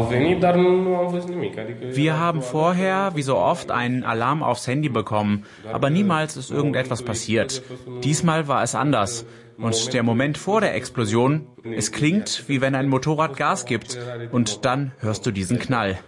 Speaker 4: Wir haben vorher, wie so oft, einen Alarm aufs Handy bekommen. Aber niemals ist irgendetwas passiert. Diesmal war es anders. Und der Moment vor der Explosion, es klingt, wie wenn ein Motorrad Gas gibt. Und dann hörst du diesen Knall.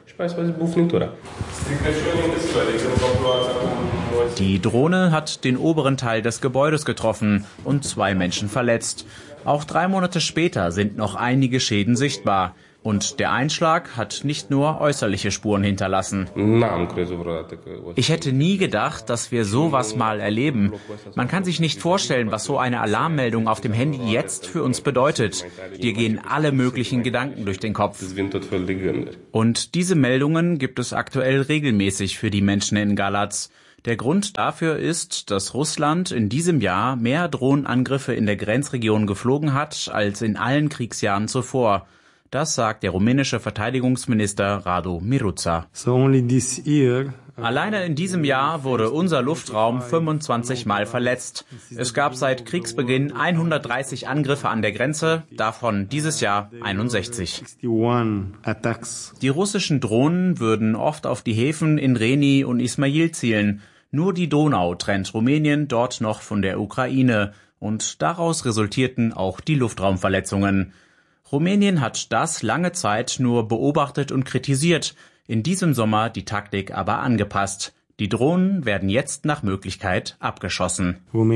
Speaker 4: Die Drohne hat den oberen Teil des Gebäudes getroffen und zwei Menschen verletzt. Auch drei Monate später sind noch einige Schäden sichtbar. Und der Einschlag hat nicht nur äußerliche Spuren hinterlassen. Ich hätte nie gedacht, dass wir sowas mal erleben. Man kann sich nicht vorstellen, was so eine Alarmmeldung auf dem Handy jetzt für uns bedeutet. Dir gehen alle möglichen Gedanken durch den Kopf. Und diese Meldungen gibt es aktuell regelmäßig für die Menschen in Galatz. Der Grund dafür ist, dass Russland in diesem Jahr mehr Drohnenangriffe in der Grenzregion geflogen hat als in allen Kriegsjahren zuvor. Das sagt der rumänische Verteidigungsminister Radu Miruța. Alleine in diesem Jahr wurde unser Luftraum fünfundzwanzig Mal verletzt. Es gab seit Kriegsbeginn hundertdreißig Angriffe an der Grenze, davon dieses Jahr einundsechzig. Die russischen Drohnen würden oft auf die Häfen in Reni und Ismail zielen. Nur die Donau trennt Rumänien dort noch von der Ukraine. Und daraus resultierten auch die Luftraumverletzungen. Rumänien hat das lange Zeit nur beobachtet und kritisiert, in diesem Sommer die Taktik aber angepasst. Die Drohnen werden jetzt nach Möglichkeit abgeschossen.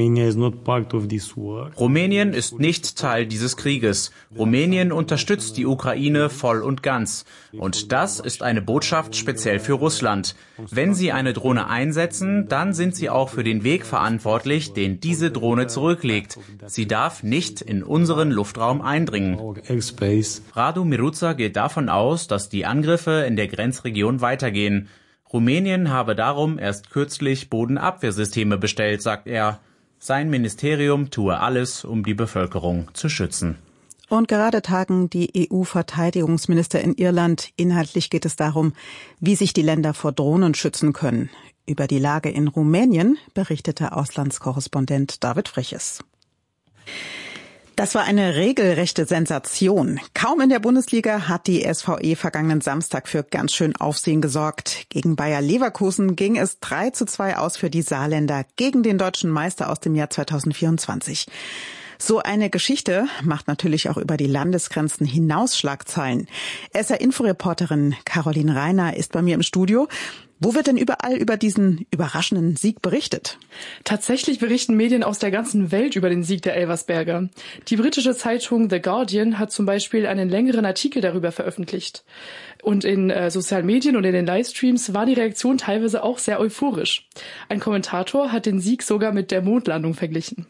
Speaker 4: Rumänien ist nicht Teil dieses Krieges. Rumänien unterstützt die Ukraine voll und ganz. Und das ist eine Botschaft speziell für Russland. Wenn sie eine Drohne einsetzen, dann sind sie auch für den Weg verantwortlich, den diese Drohne zurücklegt. Sie darf nicht in unseren Luftraum eindringen. Radu Miruța geht davon aus, dass die Angriffe in der Grenzregion weitergehen. Rumänien habe darum erst kürzlich Bodenabwehrsysteme bestellt, sagt er. Sein Ministerium tue alles, um die Bevölkerung zu schützen.
Speaker 6: Und gerade tagen die E U-Verteidigungsminister in Irland. Inhaltlich geht es darum, wie sich die Länder vor Drohnen schützen können. Über die Lage in Rumänien berichtete Auslandskorrespondent David Freches. Das war eine regelrechte Sensation. Kaum in der Bundesliga hat die S V E vergangenen Samstag für ganz schön Aufsehen gesorgt. Gegen Bayer Leverkusen ging es drei zu zwei aus für die Saarländer gegen den deutschen Meister aus dem Jahr zweitausendvierundzwanzig. So eine Geschichte macht natürlich auch über die Landesgrenzen hinaus Schlagzeilen. S R-Inforeporterin Caroline Reiner ist bei mir im Studio. Wo wird denn überall über diesen überraschenden Sieg berichtet?
Speaker 2: Tatsächlich berichten Medien aus der ganzen Welt über den Sieg der Elversberger. Die britische Zeitung The Guardian hat zum Beispiel einen längeren Artikel darüber veröffentlicht. Und in äh, sozialen Medien und in den Livestreams war die Reaktion teilweise auch sehr euphorisch. Ein Kommentator hat den Sieg sogar mit der Mondlandung verglichen.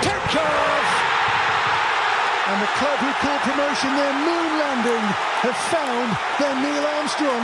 Speaker 3: And the club who called promotion their moon landing have found their Neil Armstrong.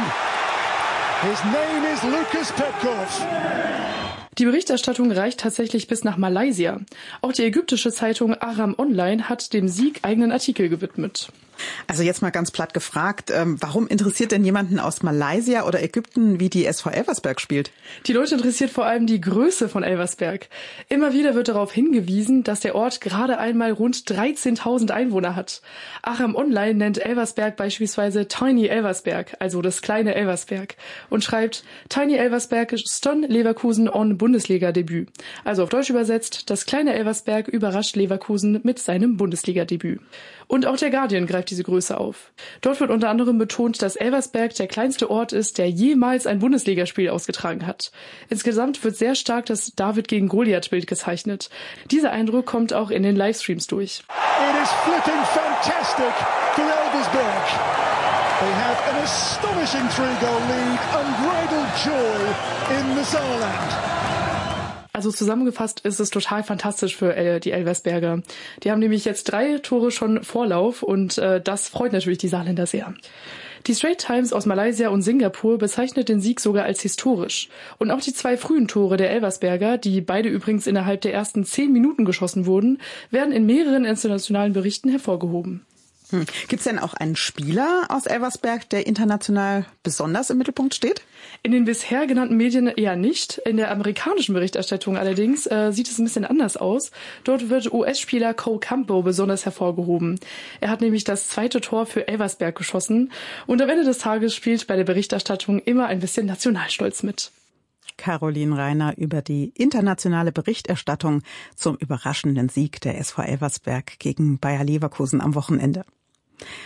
Speaker 3: His name is Lucas Petkov.
Speaker 2: Die Berichterstattung reicht tatsächlich bis nach Malaysia. Auch die ägyptische Zeitung Aram Online hat dem Sieg eigenen Artikel gewidmet.
Speaker 6: Also jetzt mal ganz platt gefragt, ähm, warum interessiert denn jemanden aus Malaysia oder Ägypten, wie die S V Elversberg spielt?
Speaker 2: Die Leute interessiert vor allem die Größe von Elversberg. Immer wieder wird darauf hingewiesen, dass der Ort gerade einmal rund dreizehntausend Einwohner hat. Aram Online nennt Elversberg beispielsweise Tiny Elversberg, also das kleine Elversberg, und schreibt Tiny Elversberg stun Leverkusen on Bundesliga-Debüt. Also auf Deutsch übersetzt, das kleine Elversberg überrascht Leverkusen mit seinem Bundesliga-Debüt. Und auch der Guardian greift diese Größe auf. Dort wird unter anderem betont, dass Elversberg der kleinste Ort ist, der jemals ein Bundesligaspiel ausgetragen hat. Insgesamt wird sehr stark das David gegen Goliath-Bild gezeichnet. Dieser Eindruck kommt auch in den Livestreams durch.
Speaker 3: It is flipping fantastic for Elversberg. They have an astonishing three-goal lead, unbridled joy in the Saarland.
Speaker 2: Also zusammengefasst ist es total fantastisch für äh, die Elversberger. Die haben nämlich jetzt drei Tore schon Vorlauf und äh, das freut natürlich die Saarländer sehr. Die Straits Times aus Malaysia und Singapur bezeichnet den Sieg sogar als historisch. Und auch die zwei frühen Tore der Elversberger, die beide übrigens innerhalb der ersten zehn Minuten geschossen wurden, werden in mehreren internationalen Berichten hervorgehoben.
Speaker 6: Hm. Gibt es denn auch einen Spieler aus Elversberg, der international besonders im Mittelpunkt steht?
Speaker 2: In den bisher genannten Medien eher nicht. In der amerikanischen Berichterstattung allerdings äh, sieht es ein bisschen anders aus. Dort wird U S-Spieler Cole Campbell besonders hervorgehoben. Er hat nämlich das zweite Tor für Elversberg geschossen. Und am Ende des Tages spielt bei der Berichterstattung immer ein bisschen Nationalstolz mit.
Speaker 6: Caroline Reiner über die internationale Berichterstattung zum überraschenden Sieg der S V Elversberg gegen Bayer Leverkusen am Wochenende.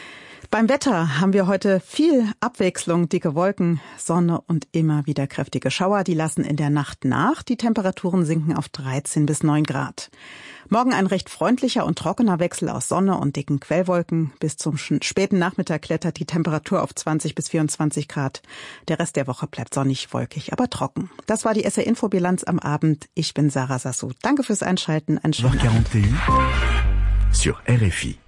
Speaker 6: Beim Wetter haben wir heute viel Abwechslung, dicke Wolken, Sonne und immer wieder kräftige Schauer. Die lassen in der Nacht nach. Die Temperaturen sinken auf dreizehn bis neun Grad. Morgen ein recht freundlicher und trockener Wechsel aus Sonne und dicken Quellwolken. Bis zum späten Nachmittag klettert die Temperatur auf zwanzig bis vierundzwanzig Grad. Der Rest der Woche bleibt sonnig, wolkig, aber trocken. Das war die S R-Info-Bilanz am Abend. Ich bin Sarah Sassou. Danke fürs Einschalten. Einen schönen Abend.
Speaker 5: Sur R F I.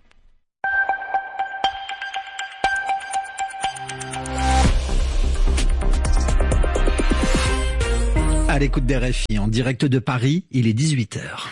Speaker 8: À l'écoute d'R F I, en direct de Paris, il est dix-huit heures.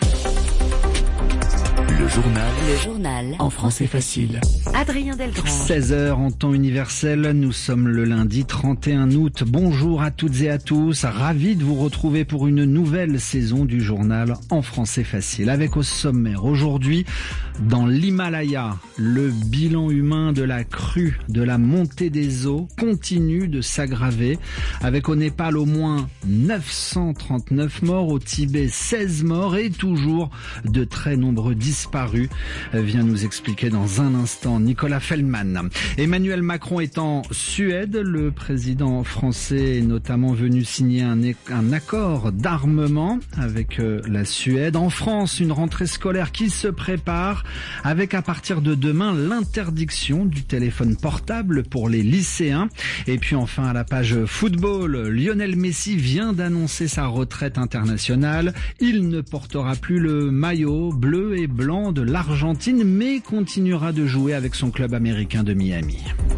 Speaker 5: Le journal.
Speaker 21: Le journal.
Speaker 5: En français facile.
Speaker 21: Adrien Delgrange.
Speaker 8: seize heures en temps universel, nous sommes le lundi trente et un août. Bonjour à toutes et à tous, ravi de vous retrouver pour une nouvelle saison du journal en français facile. Avec au sommaire aujourd'hui, dans l'Himalaya, le bilan humain de la crue, de la montée des eaux continue de s'aggraver. Avec au Népal au moins neuf cent trente-neuf morts, au Tibet seize morts et toujours de très nombreux disparus. Vient nous expliquer dans un instant Nicolas Feldman. Emmanuel Macron est en Suède. Le président français est notamment venu signer un, un accord d'armement avec euh, la Suède. En France, une rentrée scolaire qui se prépare avec à partir de demain l'interdiction du téléphone portable pour les lycéens. Et puis enfin à la page football, Lionel Messi vient d'annoncer sa retraite internationale. Il ne portera plus le maillot bleu et blanc de l'Argentine, mais continuera de jouer avec son club américain de Miami.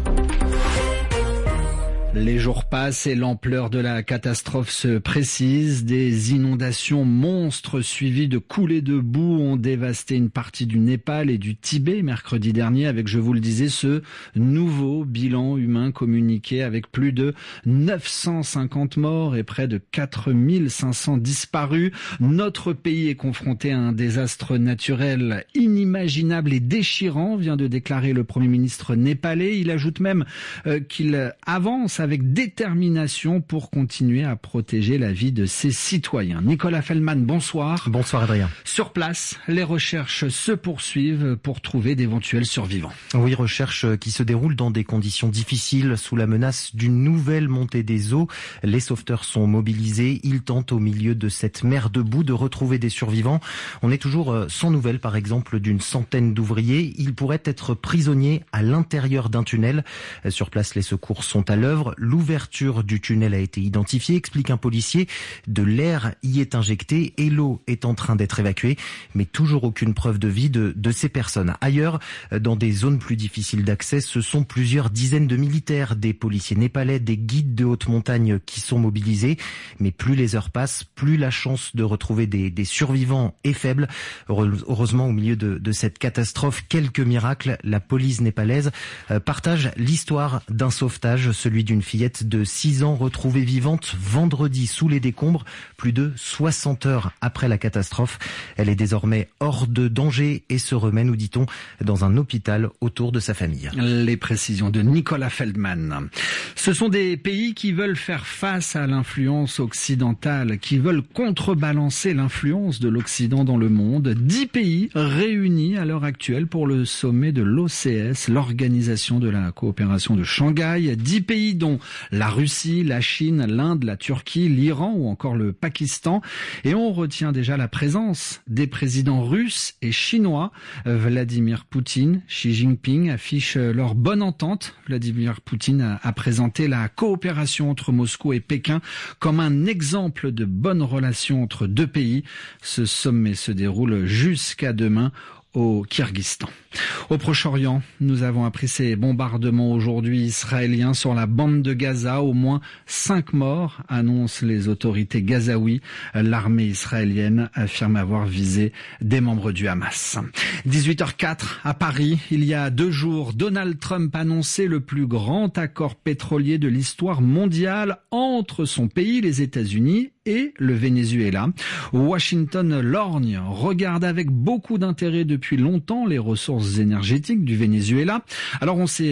Speaker 8: Les jours passent et l'ampleur de la catastrophe se précise. Des inondations monstres suivies de coulées de boue ont dévasté une partie du Népal et du Tibet mercredi dernier avec, je vous le disais, ce nouveau bilan humain communiqué avec plus de neuf cent cinquante morts et près de quatre mille cinq cents disparus. Notre pays est confronté à un désastre naturel inimaginable et déchirant, vient de déclarer le Premier ministre népalais. Il ajoute même euh, qu'il avance avec détermination pour continuer à protéger la vie de ses citoyens. Nicolas Feldman, bonsoir.
Speaker 9: Bonsoir Adrien.
Speaker 8: Sur place, les recherches se poursuivent pour trouver d'éventuels survivants.
Speaker 9: Oui, recherches qui se déroulent dans des conditions difficiles sous la menace d'une nouvelle montée des eaux. Les sauveteurs sont mobilisés. Ils tentent au milieu de cette mer de boue de retrouver des survivants. On est toujours sans nouvelles, par exemple, d'une centaine d'ouvriers. Ils pourraient être prisonniers à l'intérieur d'un tunnel. Sur place, les secours sont à l'œuvre. L'ouverture du tunnel a été identifiée, explique un policier. De l'air y est injecté et l'eau est en train d'être évacuée, mais toujours aucune preuve de vie de, de ces personnes. Ailleurs, dans des zones plus difficiles d'accès, ce sont plusieurs dizaines de militaires, des policiers népalais, des guides de haute montagne qui sont mobilisés. Mais plus les heures passent, plus la chance de retrouver des, des survivants est faible. Heureusement, au milieu de, de cette catastrophe, quelques miracles. La police népalaise partage l'histoire d'un sauvetage, celui d'une fillette de six ans retrouvée vivante vendredi sous les décombres, plus de soixante heures après la catastrophe. Elle est désormais hors de danger et se remet, nous dit-on, dans un hôpital autour de sa famille.
Speaker 8: Les précisions de Nicolas Feldman. Ce sont des pays qui veulent faire face à l'influence occidentale, qui veulent contrebalancer l'influence de l'Occident dans le monde. Dix pays réunis à l'heure actuelle pour le sommet de l'O C S, l'Organisation de la coopération de Shanghai. Dix pays dont la Russie, la Chine, l'Inde, la Turquie, l'Iran ou encore le Pakistan. Et on retient déjà la présence des présidents russes et chinois. Vladimir Poutine, Xi Jinping affichent leur bonne entente. Vladimir Poutine a, a présenté la coopération entre Moscou et Pékin comme un exemple de bonne relation entre deux pays. Ce sommet se déroule jusqu'à demain au Kirghizistan. Au Proche-Orient, nous avons appris ces bombardements aujourd'hui israéliens sur la bande de Gaza. Au moins cinq morts, annoncent les autorités gazaouis. L'armée israélienne affirme avoir visé des membres du Hamas. dix-huit heures quatre à Paris, il y a deux jours, Donald Trump annonçait le plus grand accord pétrolier de l'histoire mondiale entre son pays, les États-Unis, et le Venezuela. Washington lorgne, regarde avec beaucoup d'intérêt depuis longtemps les ressources énergétiques du Venezuela. Alors on sait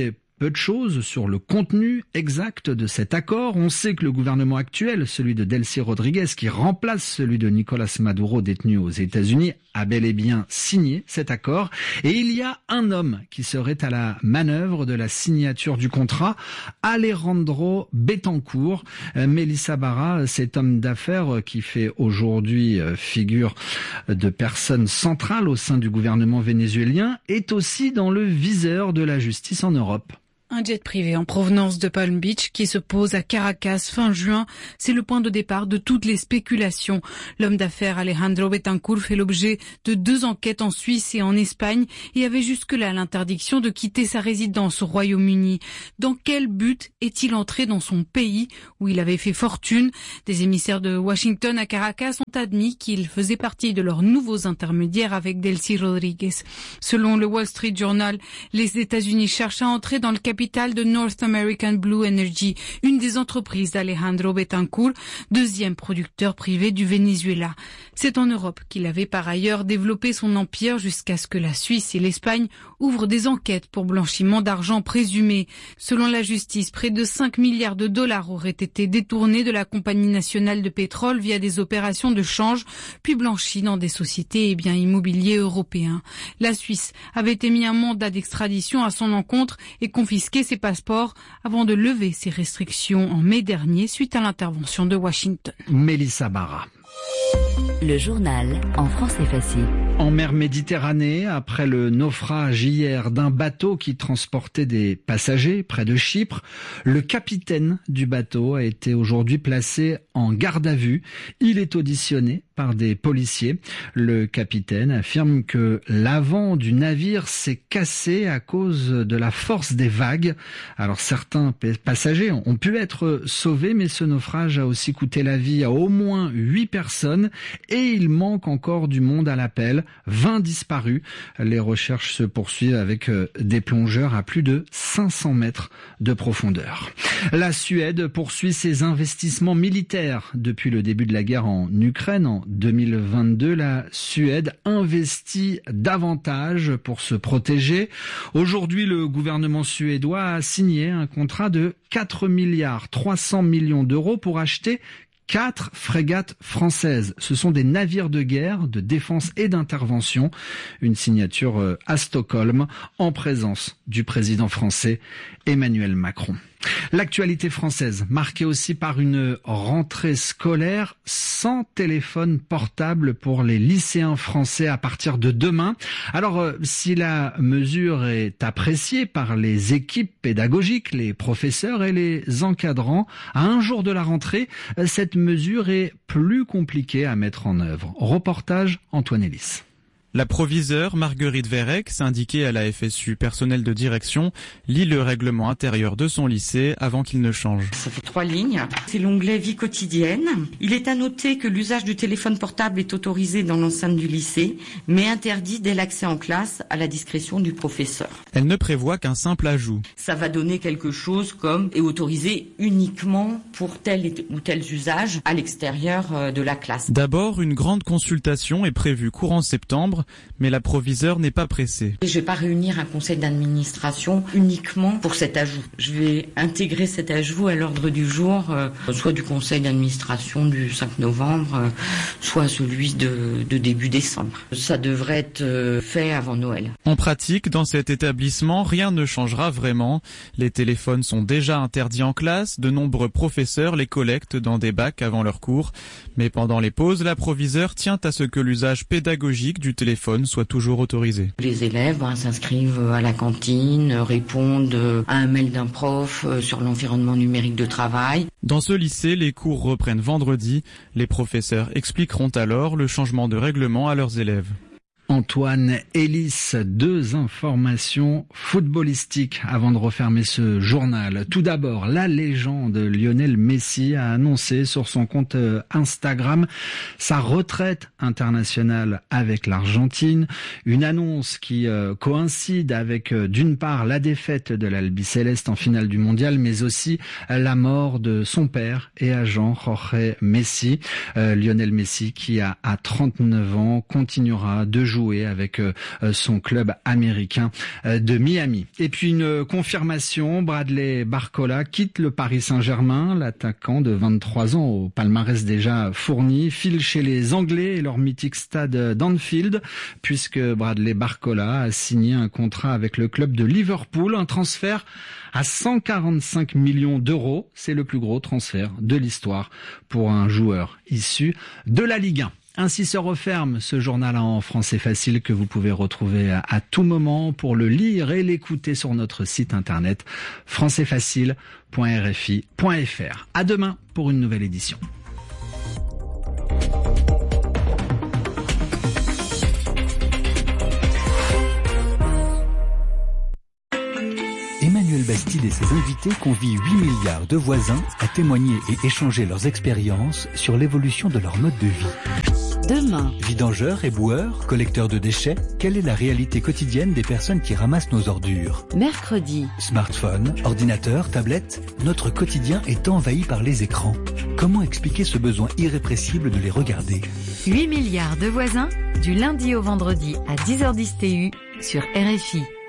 Speaker 8: peu de choses sur le contenu exact de cet accord. On sait que le gouvernement actuel, celui de Delcy Rodriguez, qui remplace celui de Nicolás Maduro détenu aux États-Unis, a bel et bien signé cet accord. Et il y a un homme qui serait à la manœuvre de la signature du contrat, Alejandro Betancourt. Euh, Melissa Barra, cet homme d'affaires qui fait aujourd'hui euh, figure de personne centrale au sein du gouvernement vénézuélien, est aussi dans le viseur de la justice en Europe.
Speaker 7: Un jet privé en provenance de Palm Beach qui se pose à Caracas fin juin, c'est le point de départ de toutes les spéculations. L'homme d'affaires Alejandro Betancourt fait l'objet de deux enquêtes en Suisse et en Espagne et avait jusque-là l'interdiction de quitter sa résidence au Royaume-Uni. Dans quel but est-il entré dans son pays où il avait fait fortune? Des émissaires de Washington à Caracas ont admis qu'il faisait partie de leurs nouveaux intermédiaires avec Delcy Rodriguez. Selon le Wall Street Journal, les États-Unis cherchent à entrer dans le capital de North American Blue Energy, une des entreprises d'Alejandro Betancourt, deuxième producteur privé du Venezuela. C'est en Europe qu'il avait par ailleurs développé son empire jusqu'à ce que la Suisse et l'Espagne ouvrent des enquêtes pour blanchiment d'argent présumé. Selon la justice, près de cinq milliards de dollars auraient été détournés de la compagnie nationale de pétrole via des opérations de change, puis blanchis dans des sociétés et biens immobiliers européens. La Suisse avait émis un mandat d'extradition à son encontre et confisqué ses passeports avant de lever ses restrictions en mai dernier suite à l'intervention de Washington.
Speaker 8: Melissa Barra.
Speaker 21: Le journal en français facile.
Speaker 8: En mer Méditerranée, après le naufrage hier d'un bateau qui transportait des passagers près de Chypre, le capitaine du bateau a été aujourd'hui placé en garde à vue. Il est auditionné par des policiers. Le capitaine affirme que l'avant du navire s'est cassé à cause de la force des vagues. Alors certains passagers ont pu être sauvés, mais ce naufrage a aussi coûté la vie à au moins huit personnes et il manque encore du monde à l'appel. vingt disparus. Les recherches se poursuivent avec des plongeurs à plus de cinq cents mètres de profondeur. La Suède poursuit ses investissements militaires depuis le début de la guerre en Ukraine. En deux mille vingt-deux, la Suède investit davantage pour se protéger. Aujourd'hui, le gouvernement suédois a signé un contrat de quatre milliards trois cents millions d'euros pour acheter quatre frégates françaises. Ce sont des navires de guerre, de défense et d'intervention. Une signature à Stockholm en présence du président français Emmanuel Macron. L'actualité française, marquée aussi par une rentrée scolaire sans téléphone portable pour les lycéens français à partir de demain. Alors, si la mesure est appréciée par les équipes pédagogiques, les professeurs et les encadrants, à un jour de la rentrée, cette mesure est plus compliquée à mettre en œuvre. Reportage Antoine Ellis.
Speaker 10: La proviseure Marguerite Verrec, syndiquée à la F S U personnel de direction, lit le règlement intérieur de son lycée avant qu'il ne change.
Speaker 11: Ça fait trois lignes. C'est l'onglet vie quotidienne. Il est à noter que l'usage du téléphone portable est autorisé dans l'enceinte du lycée, mais interdit dès l'accès en classe à la discrétion du professeur.
Speaker 10: Elle ne prévoit qu'un simple ajout.
Speaker 11: Ça va donner quelque chose comme est autorisé uniquement pour tel ou tel usage à l'extérieur de la classe.
Speaker 10: D'abord, une grande consultation est prévue courant septembre. Mais la proviseure n'est pas pressée.
Speaker 11: Je ne vais pas réunir un conseil d'administration uniquement pour cet ajout. Je vais intégrer cet ajout à l'ordre du jour, euh, soit du conseil d'administration du cinq novembre, euh, soit celui de, de début décembre. Ça devrait être euh, fait avant Noël.
Speaker 10: En pratique, dans cet établissement, rien ne changera vraiment. Les téléphones sont déjà interdits en classe. De nombreux professeurs les collectent dans des bacs avant leur cours. Mais pendant les pauses, la proviseure tient à ce que l'usage pédagogique du téléphone soit toujours autorisé.
Speaker 11: Les élèves ben, s'inscrivent à la cantine, répondent à un mail d'un prof sur l'environnement numérique de travail.
Speaker 10: Dans ce lycée, les cours reprennent vendredi. Les professeurs expliqueront alors le changement de règlement à leurs élèves.
Speaker 8: Antoine Ellis, deux informations footballistiques avant de refermer ce journal. Tout d'abord, la légende Lionel Messi a annoncé sur son compte Instagram sa retraite internationale avec l'Argentine. Une annonce qui euh, coïncide avec euh, d'une part la défaite de l'Albiceleste en finale du mondial, mais aussi euh, la mort de son père et agent Jorge Messi. Euh, Lionel Messi qui a à trente-neuf ans continuera de jouer jouer avec euh, son club américain euh, de Miami. Et puis une confirmation, Bradley Barcola quitte le Paris Saint-Germain. L'attaquant de vingt-trois ans au palmarès déjà fourni file chez les Anglais et leur mythique stade d'Anfield, puisque Bradley Barcola a signé un contrat avec le club de Liverpool, un transfert à cent quarante-cinq millions d'euros. C'est le plus gros transfert de l'histoire pour un joueur issu de la Ligue un. Ainsi se referme ce journal en français facile que vous pouvez retrouver à tout moment pour le lire et l'écouter sur notre site internet français facile point r f i point f r. À demain pour une nouvelle édition.
Speaker 14: Emmanuel Bastide et ses invités convient huit milliards de voisins à témoigner et échanger leurs expériences sur l'évolution de leur mode de vie. Demain, vidangeurs, éboueurs, collecteurs de déchets, quelle est la réalité quotidienne des personnes qui ramassent nos ordures? Mercredi, smartphone, ordinateur, tablette, notre quotidien est envahi par les écrans. Comment expliquer ce besoin irrépressible de les regarder?
Speaker 15: huit milliards de voisins, du lundi au vendredi à dix heures dix T U sur R F I.